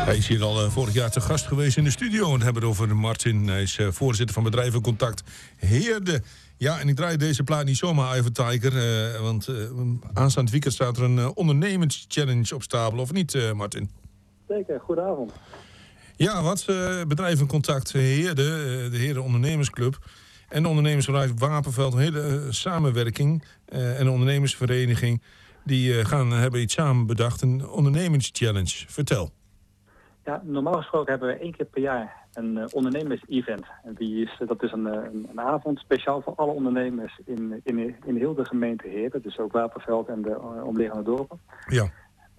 Hij is hier al vorig jaar te gast geweest in de studio. En we hebben het over Martin. Hij is voorzitter van Bedrijvencontact Heerde. Ja, en ik draai deze plaat niet zomaar, Ivan Tijker. Want aanstaand weekend staat er een ondernemerschallenge op stapel. Of niet, Martin? Zeker, goedenavond. Ja, wat Bedrijvencontact Heerde, de Heerde Ondernemersclub. En de ondernemersbedrijf Wapenveld, een hele samenwerking. En de ondernemersvereniging, die hebben iets samen bedacht. Een ondernemerschallenge. Vertel. Ja, normaal gesproken hebben we 1 keer per jaar een ondernemers-event. Dat is een avond speciaal voor alle ondernemers in heel de gemeente Heerde. Dus ook Wapenveld en de omliggende dorpen. Ja.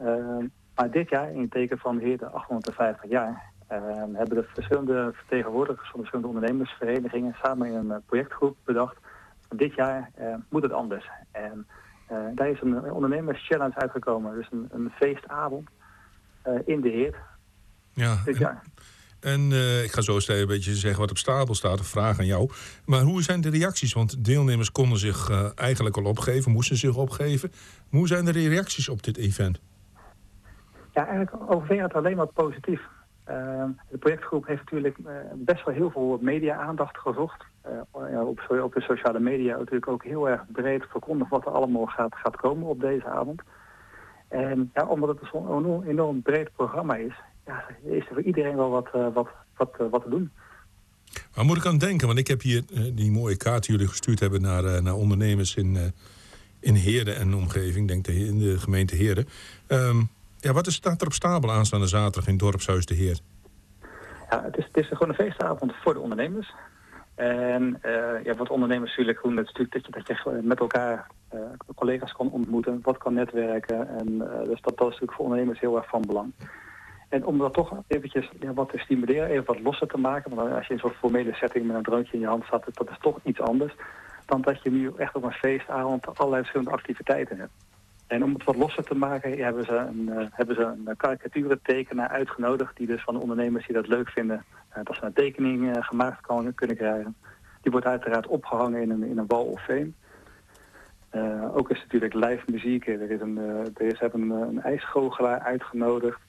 Maar dit jaar, in het teken van Heerde 850 jaar... hebben de verschillende vertegenwoordigers van de verschillende ondernemersverenigingen samen in een projectgroep bedacht. Dit jaar moet het anders. En daar is een ondernemerschallenge uitgekomen. Dus een feestavond in de Heerd. Ja, dit jaar. En ik ga zo eens een beetje zeggen wat op stapel staat, een vraag aan jou. Maar hoe zijn de reacties? Want deelnemers konden zich eigenlijk al opgeven, moesten zich opgeven. Hoe zijn de reacties op dit event? Ja, eigenlijk overwegend alleen maar positief. De projectgroep heeft natuurlijk best wel heel veel media-aandacht gezocht. Op de sociale media natuurlijk ook heel erg breed verkondigd wat er allemaal gaat komen op deze avond. En ja, omdat het zo'n enorm breed programma is, is er voor iedereen wel wat te doen. Waar moet ik aan denken? Want ik heb hier die mooie kaart die jullie gestuurd hebben naar ondernemers in Heerde en de omgeving, denk in de gemeente Heerde. Wat staat er op stapel aanstaande zaterdag in Dorpshuis de Heerd? Ja, het is gewoon een feestavond voor de ondernemers. En wat ondernemers natuurlijk doen, dat je met elkaar collega's kan ontmoeten, wat kan netwerken. En dus dat is natuurlijk voor ondernemers heel erg van belang. En om dat toch eventjes wat te stimuleren, even wat losser te maken. Want als je in zo'n formele setting met een drankje in je hand staat, dat is toch iets anders dan dat je nu echt op een feestavond allerlei verschillende activiteiten hebt. En om het wat losser te maken, hebben ze een karikaturentekenaar uitgenodigd, die dus van de ondernemers die dat leuk vinden, dat ze een tekening gemaakt kunnen krijgen. Die wordt uiteraard opgehangen in een wall of fame. Ook is natuurlijk live muziek. Ze hebben een ijsgoochelaar uitgenodigd.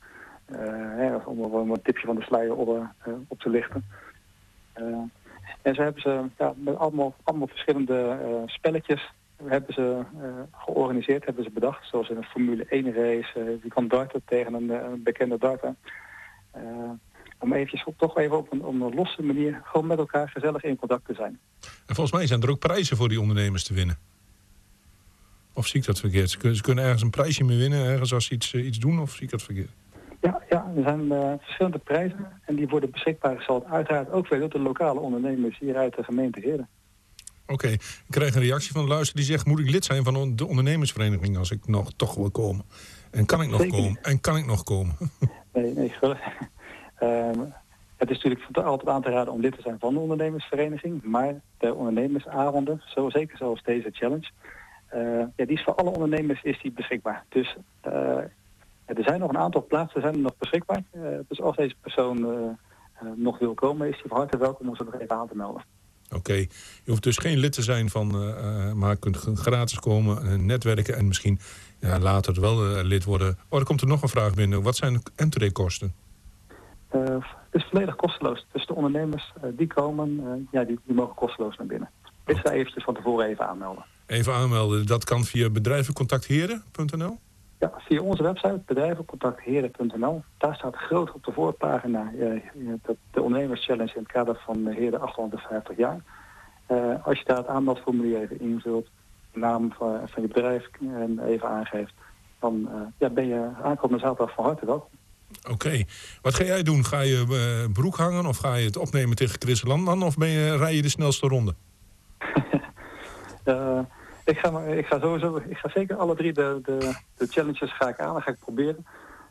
Om een tipje van de sluier op te lichten. En zo hebben ze met allemaal verschillende spelletjes georganiseerd, hebben ze bedacht. Zoals in een Formule 1 race. Je kan darten tegen een bekende darter. Om eventjes toch even op een losse manier gewoon met elkaar gezellig in contact te zijn. En volgens mij zijn er ook prijzen voor die ondernemers te winnen. Of zie ik dat verkeerd? Ze kunnen ergens een prijsje mee winnen, ergens als ze iets doen, of zie ik dat verkeerd? Ja, er zijn verschillende prijzen en die worden beschikbaar gesteld. Uiteraard ook weer door de lokale ondernemers hier uit de gemeente Heerde. Oké, ik krijg een reactie van de luisteraar die zegt, moet ik lid zijn van de ondernemersvereniging als ik toch wil komen? En kan ik nog Zeker. komen? En kan ik nog komen? Nee, gelukkig. Het is natuurlijk altijd aan te raden om lid te zijn van de ondernemersvereniging. Maar de ondernemersavonden, zeker zoals deze challenge, die is voor alle ondernemers die beschikbaar. Dus er zijn nog een aantal plaatsen nog beschikbaar. Dus als deze persoon nog wil komen, is hij van harte welkom om zich nog even aan te melden. Oké, je hoeft dus geen lid te zijn maar je kunt gratis komen, netwerken en misschien later wel lid worden. Er komt er nog een vraag binnen. Wat zijn de entreekosten? Het is volledig kosteloos. Dus de ondernemers die komen, die mogen kosteloos naar binnen. Dit is eventjes van tevoren even aanmelden. Even aanmelden, dat kan via bedrijvencontactheerde.nl? Ja, via onze website bedrijvencontactheerde.nl. Daar staat groot op de voorpagina de ondernemerschallenge in het kader van Heerde 850 jaar. Als je daar het aanmeldformulier even invult, de naam van je bedrijf en even aangeeft, dan ben je aankomende zaterdag van harte welkom. Oké. Wat ga jij doen? Ga je broek hangen of ga je het opnemen tegen Chris Landman of rij je de snelste ronde? Ik ga zeker alle 3 de challenges ga ik aan, dat ga ik proberen.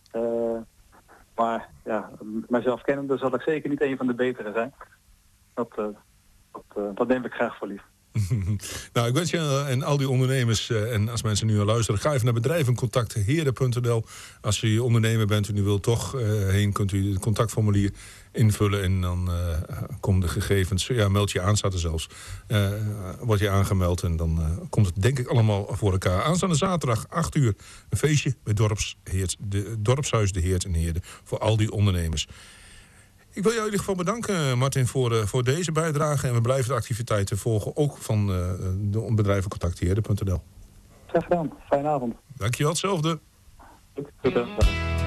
Maar mijzelf kennende zal ik zeker niet een van de betere zijn. Dat neem ik graag voor lief. Nou, ik wens je en al die ondernemers, en als mensen nu al luisteren, ga even naar bedrijvencontactheren.nl. Als je ondernemer bent en u wilt toch heen, kunt u het contactformulier invullen en dan komen de gegevens. Ja, meld je aan, staat er zelfs. Word je aangemeld en dan komt het denk ik allemaal voor elkaar. Aanstaande zaterdag, 8 uur, een feestje bij Dorpshuis De Heert in Heerde voor al die ondernemers. Ik wil jou in ieder geval bedanken, Martin, voor deze bijdrage. En we blijven de activiteiten volgen, ook van de bedrijvencontactheren.nl. Graag gedaan. Fijne avond. Dankjewel, hetzelfde. Goed.